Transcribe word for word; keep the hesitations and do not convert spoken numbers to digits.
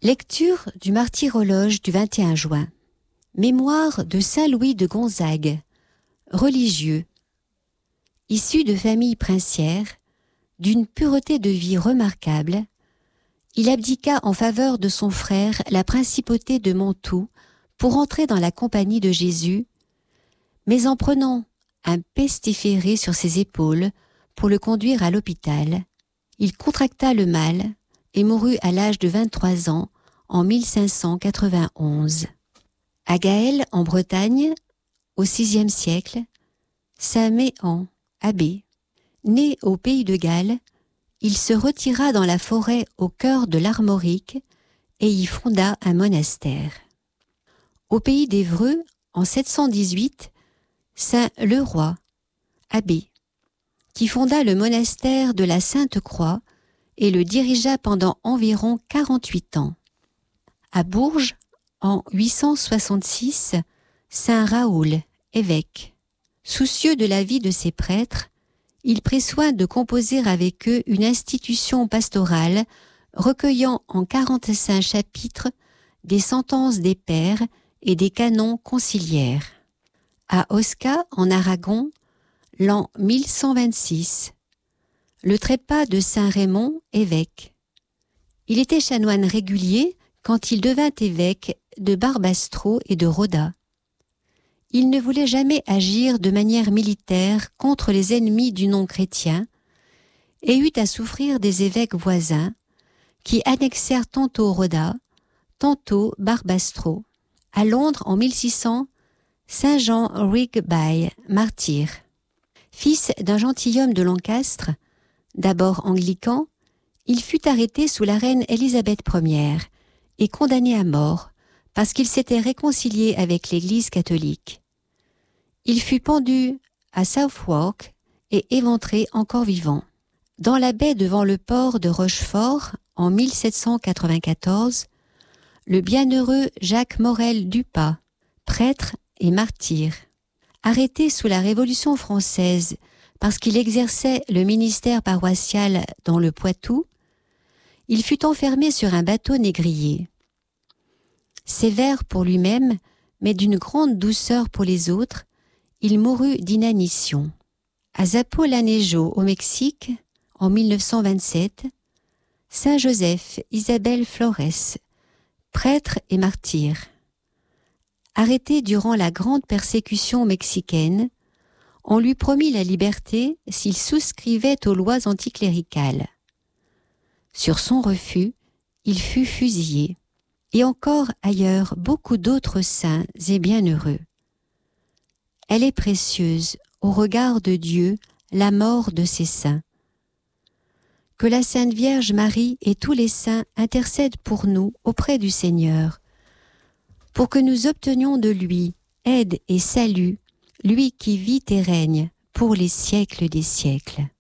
Lecture du martyrologe du vingt et un juin. Mémoire de saint Louis de Gonzague, religieux. Issu de famille princière, d'une pureté de vie remarquable, il abdiqua en faveur de son frère la principauté de Mantoue pour entrer dans la compagnie de Jésus, mais en prenant un pestiféré sur ses épaules pour le conduire à l'hôpital, il contracta le mal et mourut à l'âge de vingt-trois ans en mille cinq cent quatre-vingt-onze. À Gaël, en Bretagne, au sixième siècle, saint Méan, abbé, né au pays de Galles, il se retira dans la forêt au cœur de l'Armorique et y fonda un monastère. Au pays d'Évreux, en sept cent dix-huit, saint Leroy, abbé, qui fonda le monastère de la Sainte-Croix et le dirigea pendant environ quarante-huit ans. À Bourges, en huit cent soixante-six, saint Raoul, évêque. Soucieux de la vie de ses prêtres, il prit soin de composer avec eux une institution pastorale recueillant en quarante-cinq chapitres des sentences des pères et des canons conciliaires. À Osca, en Aragon, l'an mille cent vingt-six, le trépas de saint Raymond, évêque. Il était chanoine régulier quand il devint évêque de Barbastro et de Roda. Il ne voulait jamais agir de manière militaire contre les ennemis du nom chrétien et eut à souffrir des évêques voisins qui annexèrent tantôt Roda, tantôt Barbastro. À Londres, en mille six cents, saint Jean Rigby, martyr. Fils d'un gentilhomme de Lancastre, d'abord anglican, il fut arrêté sous la reine Élisabeth première et condamné à mort parce qu'il s'était réconcilié avec l'Église catholique. Il fut pendu à Southwark et éventré encore vivant. Dans la baie devant le port de Rochefort, en mille sept cent quatre-vingt-quatorze, le bienheureux Jacques Morel Dupas, prêtre et martyr, arrêté sous la Révolution française parce qu'il exerçait le ministère paroissial dans le Poitou, il fut enfermé sur un bateau négrier. Sévère pour lui-même, mais d'une grande douceur pour les autres, il mourut d'inanition. À Zapolanejo, au Mexique, en mille neuf cent vingt-sept, saint Joseph Isabelle Flores, prêtre et martyr. Arrêté durant la grande persécution mexicaine, on lui promit la liberté s'il souscrivait aux lois anticléricales. Sur son refus, il fut fusillé. Et encore ailleurs beaucoup d'autres saints et bienheureux. Elle est précieuse au regard de Dieu, la mort de ces saints. Que la Sainte Vierge Marie et tous les saints intercèdent pour nous auprès du Seigneur, pour que nous obtenions de lui aide et salut, lui qui vit et règne pour les siècles des siècles.